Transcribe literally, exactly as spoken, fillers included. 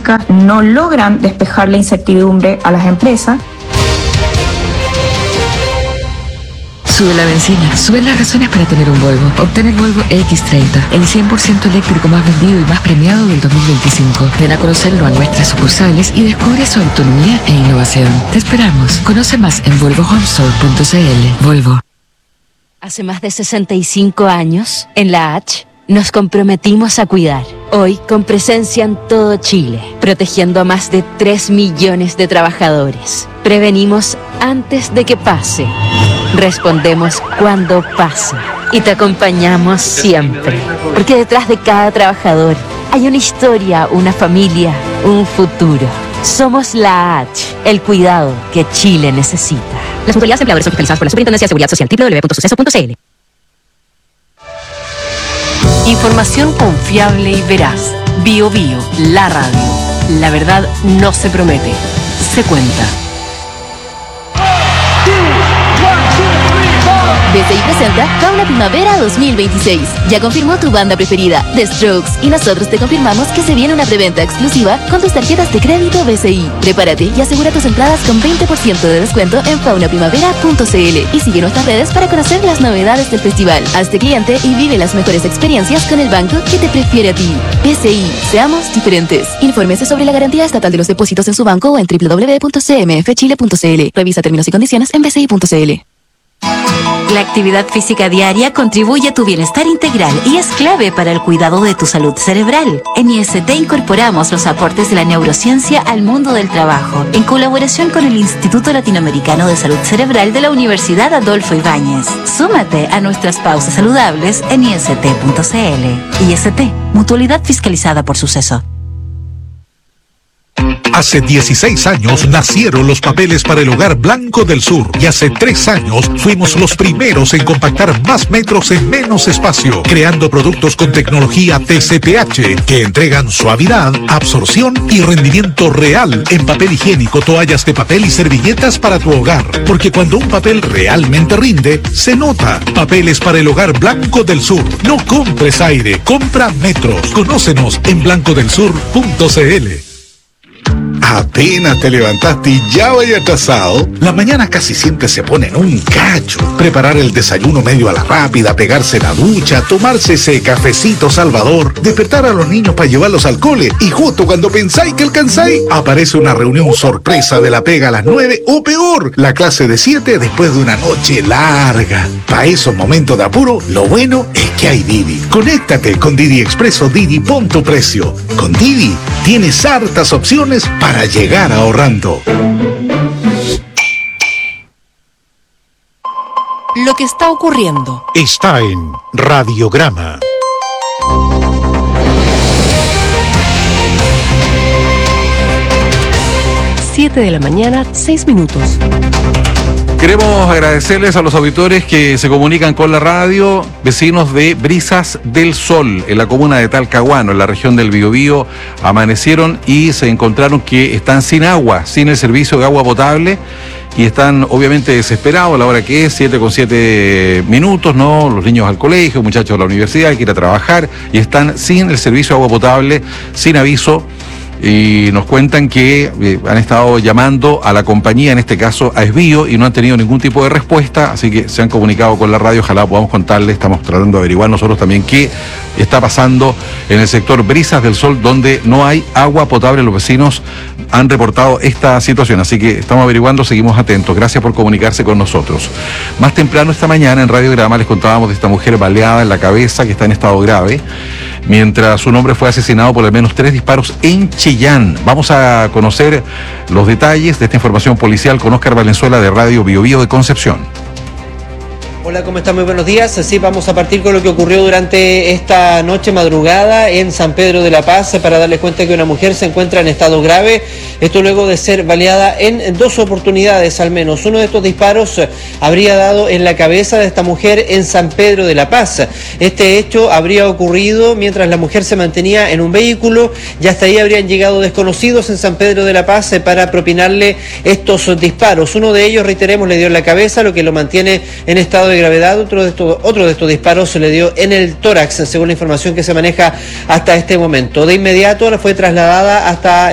económicas no logran despejar la incertidumbre a las empresas. Sube la benzina, suben las razones para tener un Volvo. Obtén el Volvo equis treinta, el cien por ciento eléctrico más vendido y más premiado del dos mil veinticinco. Ven a conocerlo a nuestras sucursales y descubre su autonomía e innovación. Te esperamos. Conoce más en volvo home store punto c l. Volvo. Hace más de sesenta y cinco años, en la H, nos comprometimos a cuidar. Hoy, con presencia en todo Chile, protegiendo a más de tres millones de trabajadores. Prevenimos antes de que pase. Respondemos cuando pasa. Y te acompañamos siempre. Porque detrás de cada trabajador hay una historia, una familia, un futuro. Somos la H, el cuidado que Chile necesita. Las mutualidades empleadores son fiscalizadas por la Superintendencia de Seguridad Social. doble u doble u doble u punto suceso punto c l. Información confiable y veraz. Bio Bio, la radio. La verdad no se promete, se cuenta. B C I presenta Fauna Primavera dos mil veintiséis. Ya confirmó tu banda preferida, The Strokes, y nosotros te confirmamos que se viene una preventa exclusiva con tus tarjetas de crédito B C I. Prepárate y asegura tus entradas con veinte por ciento de descuento en fauna primavera punto c l y sigue nuestras redes para conocer las novedades del festival. Hazte cliente y vive las mejores experiencias con el banco que te prefiere a ti. B C I, seamos diferentes. Infórmese sobre la garantía estatal de los depósitos en su banco o en doble u doble u doble u punto c m f chile punto c l. Revisa términos y condiciones en b c i punto c l. La actividad física diaria contribuye a tu bienestar integral y es clave para el cuidado de tu salud cerebral. En I S T incorporamos los aportes de la neurociencia al mundo del trabajo, en colaboración con el Instituto Latinoamericano de Salud Cerebral de la Universidad Adolfo Ibáñez. Súmate a nuestras pausas saludables en i s t punto c l. I S T, mutualidad fiscalizada por Suceso. Hace dieciséis años nacieron los papeles para el Hogar Blanco del Sur y hace tres años fuimos los primeros en compactar más metros en menos espacio, creando productos con tecnología T C P H que entregan suavidad, absorción y rendimiento real en papel higiénico, toallas de papel y servilletas para tu hogar. Porque cuando un papel realmente rinde, se nota. Papeles para el Hogar Blanco del Sur. No compres aire, compra metros. Conócenos en blanco del sur punto c l. Apenas te levantaste y ya vaya atrasado. La mañana casi siempre se pone en un cacho. Preparar el desayuno medio a la rápida, pegarse la ducha, tomarse ese cafecito salvador, despertar a los niños para llevarlos al cole y justo cuando pensáis que alcanzáis, aparece una reunión sorpresa de la pega a las nueve o peor, la clase de siete después de una noche larga. Para esos momentos de apuro, lo bueno es que hay Didi. Conéctate con Didi Expreso, Didi pon tu precio. Con Didi tienes hartas opciones para llegar ahorrando. Lo que está ocurriendo Está en Radiograma. siete de la mañana, seis minutos. Queremos agradecerles a los auditores que se comunican con la radio, vecinos de Brisas del Sol, en la comuna de Talcahuano, en la región del Biobío. Amanecieron y se encontraron que están sin agua, sin el servicio de agua potable, y están obviamente desesperados a la hora que es, siete con siete minutos, ¿no? Los niños al colegio, muchachos a la universidad, hay que ir a trabajar, y están sin el servicio de agua potable, sin aviso. Y nos cuentan que eh, han estado llamando a la compañía, en este caso a Esbío, y no han tenido ningún tipo de respuesta, así que se han comunicado con la radio. Ojalá podamos contarles, estamos tratando de averiguar nosotros también qué está pasando en el sector Brisas del Sol, donde no hay agua potable. Los vecinos han reportado esta situación, así que estamos averiguando, seguimos atentos. Gracias por comunicarse con nosotros. Más temprano esta mañana en Radiograma les contábamos de esta mujer baleada en la cabeza que está en estado grave, mientras su hombre fue asesinado por al menos tres disparos en Chillán. Vamos a conocer los detalles de esta información policial con Óscar Valenzuela de Radio Biobío de Concepción. Hola, ¿cómo están? Muy buenos días. Sí, vamos a partir con lo que ocurrió durante esta noche madrugada en San Pedro de la Paz para darles cuenta que una mujer se encuentra en estado grave. Esto luego de ser baleada en dos oportunidades al menos. Uno de estos disparos habría dado en la cabeza de esta mujer en San Pedro de la Paz. Este hecho habría ocurrido mientras la mujer se mantenía en un vehículo y hasta ahí habrían llegado desconocidos en San Pedro de la Paz para propinarle estos disparos. Uno de ellos, reiteremos, le dio en la cabeza, lo que lo mantiene en estado de gravedad. Otro de estos, otro de estos disparos se le dio en el tórax, según la información que se maneja hasta este momento. De inmediato fue trasladada hasta